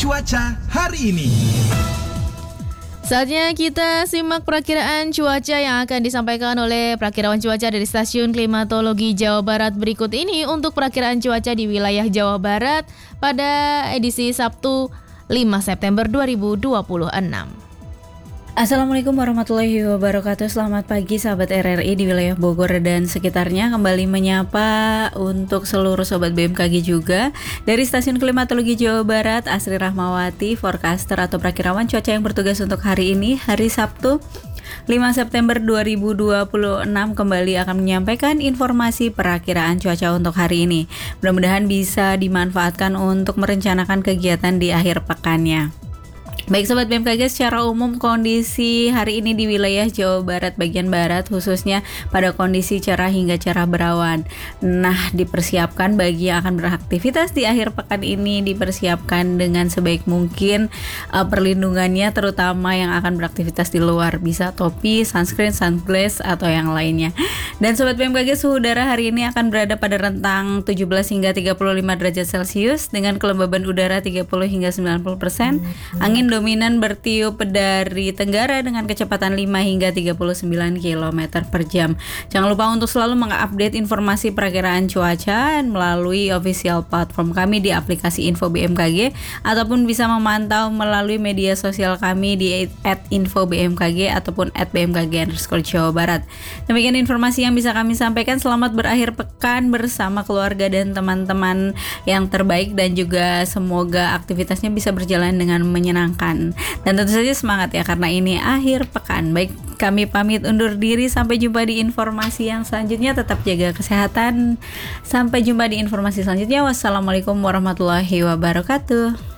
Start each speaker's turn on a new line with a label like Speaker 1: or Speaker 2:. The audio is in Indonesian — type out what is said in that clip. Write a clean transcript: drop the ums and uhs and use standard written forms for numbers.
Speaker 1: cuaca hari ini.
Speaker 2: Saatnya kita simak perakiraan cuaca yang akan disampaikan oleh perakirawan cuaca dari Stasiun Klimatologi Jawa Barat berikut ini untuk perakiraan cuaca di wilayah Jawa Barat pada edisi Sabtu 5 September 2026.
Speaker 3: Assalamualaikum warahmatullahi wabarakatuh. Selamat pagi sahabat RRI di wilayah Bogor dan sekitarnya. Kembali menyapa untuk seluruh sobat BMKG juga. Dari Stasiun Klimatologi Jawa Barat, Asri Rahmawati, forecaster atau perakirawan cuaca yang bertugas untuk hari ini, hari Sabtu 5 September 2026 kembali akan menyampaikan informasi perakiraan cuaca untuk hari ini. Mudah-mudahan bisa dimanfaatkan untuk merencanakan kegiatan di akhir pekannya. Baik Sobat BMKG, secara umum kondisi hari ini di wilayah Jawa Barat bagian barat khususnya pada kondisi cerah hingga cerah berawan. Nah, dipersiapkan bagi yang akan beraktivitas di akhir pekan ini, dipersiapkan dengan sebaik mungkin perlindungannya, terutama yang akan beraktivitas di luar, bisa topi, sunscreen, sunglass atau yang lainnya. Dan Sobat BMKG, suhu udara hari ini akan berada pada rentang 17 hingga 35 derajat Celcius dengan kelembaban udara 30 hingga 90%. Angin dominan bertiup dari tenggara dengan kecepatan 5 hingga 39 km per jam. Jangan lupa untuk selalu mengupdate informasi perakiraan cuaca melalui official platform kami di aplikasi Info BMKG ataupun bisa memantau melalui media sosial kami di @infobmkg ataupun @bmkg_Jawa Barat. Demikian informasi yang bisa kami sampaikan. Selamat berakhir pekan bersama keluarga dan teman-teman yang terbaik dan juga semoga aktivitasnya bisa berjalan dengan menyenangkan. Dan tentu saja semangat ya karena ini akhir pekan. Baik, kami pamit undur diri, sampai jumpa di informasi yang selanjutnya. Tetap jaga kesehatan. Sampai jumpa di informasi selanjutnya. Wassalamualaikum warahmatullahi wabarakatuh.